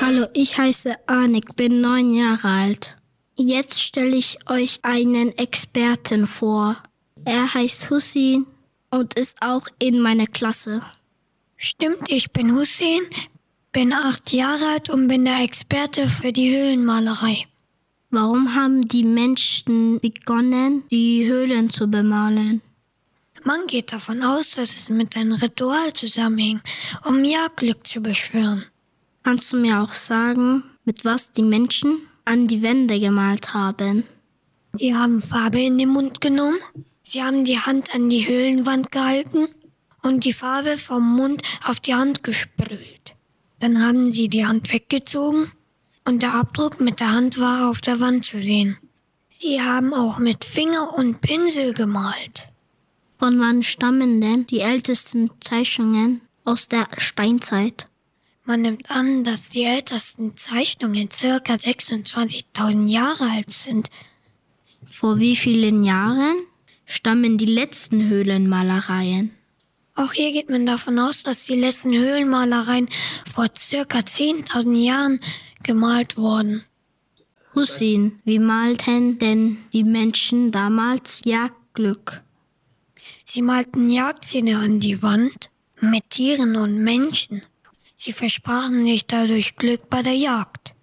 Hallo, ich heiße Anik, bin 9 Jahre alt. Jetzt stelle ich euch einen Experten vor. Er heißt Hussein und ist auch in meiner Klasse. Stimmt, ich bin Hussein, bin 8 Jahre alt und bin der Experte für die Höhlenmalerei. Warum haben die Menschen begonnen, die Höhlen zu bemalen? Man geht davon aus, dass es mit einem Ritual zusammenhängt, um Jagdglück zu beschwören. Kannst du mir auch sagen, mit was die Menschen an die Wände gemalt haben? Die haben Farbe in den Mund genommen, sie haben die Hand an die Höhlenwand gehalten und die Farbe vom Mund auf die Hand gesprüht. Dann haben sie die Hand weggezogen und der Abdruck mit der Hand war auf der Wand zu sehen. Sie haben auch mit Finger und Pinsel gemalt. Von wann stammen denn die ältesten Zeichnungen aus der Steinzeit? Man nimmt an, dass die ältesten Zeichnungen ca. 26.000 Jahre alt sind. Vor wie vielen Jahren stammen die letzten Höhlenmalereien? Auch hier geht man davon aus, dass die letzten Höhlenmalereien vor ca. 10.000 Jahren gemalt wurden. Hussein, wie malten denn die Menschen damals Jagdglück? Sie malten Jagdszenen an die Wand mit Tieren und Menschen. Sie versprachen sich dadurch Glück bei der Jagd.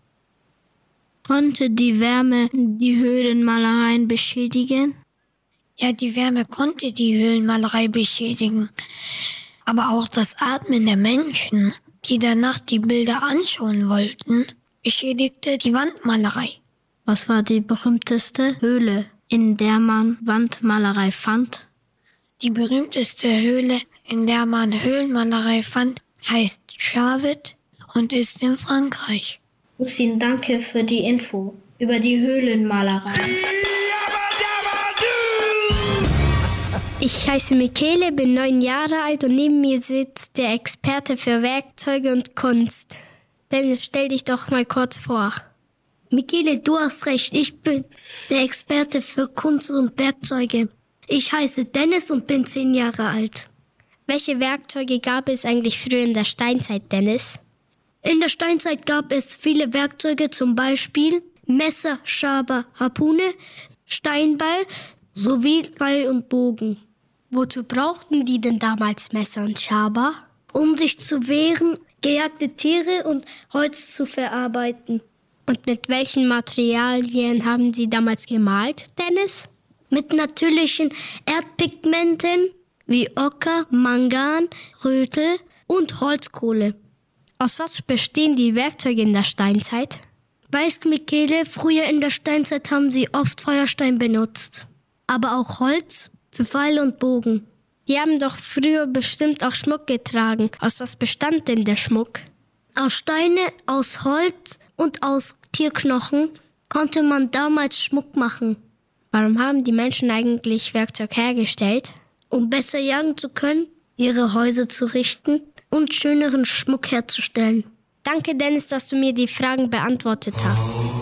Konnte die Wärme die Höhlenmalereien beschädigen? Ja, die Wärme konnte die Höhlenmalerei beschädigen. Aber auch das Atmen der Menschen, die danach die Bilder anschauen wollten, beschädigte die Wandmalerei. Was war die berühmteste Höhle, in der man Wandmalerei fand? Die berühmteste Höhle, in der man Höhlenmalerei fand, heißt Chauvet und ist in Frankreich. Hussein, danke für die Info über die Höhlenmalerei. Ich heiße Michele, bin 9 Jahre alt und neben mir sitzt der Experte für Werkzeuge und Kunst. Dennis, stell dich doch mal kurz vor. Michele, du hast recht, ich bin der Experte für Kunst und Werkzeuge. Ich heiße Dennis und bin 10 Jahre alt. Welche Werkzeuge gab es eigentlich früher in der Steinzeit, Dennis? In der Steinzeit gab es viele Werkzeuge, zum Beispiel Messer, Schaber, Harpune, Steinbeil sowie Pfeil und Bogen. Wozu brauchten die denn damals Messer und Schaber? Um sich zu wehren, gejagte Tiere und Holz zu verarbeiten. Und mit welchen Materialien haben sie damals gemalt, Dennis? Mit natürlichen Erdpigmenten wie Ocker, Mangan, Rötel und Holzkohle. Aus was bestehen die Werkzeuge in der Steinzeit? Weißt du, Michele, früher in der Steinzeit haben sie oft Feuerstein benutzt. Aber auch Holz für Pfeil und Bogen. Die haben doch früher bestimmt auch Schmuck getragen. Aus was bestand denn der Schmuck? Aus Steine, aus Holz und aus Tierknochen konnte man damals Schmuck machen. Warum haben die Menschen eigentlich Werkzeug hergestellt? Um besser jagen zu können, ihre Häuser zu richten und schöneren Schmuck herzustellen. Danke, Dennis, dass du mir die Fragen beantwortet hast.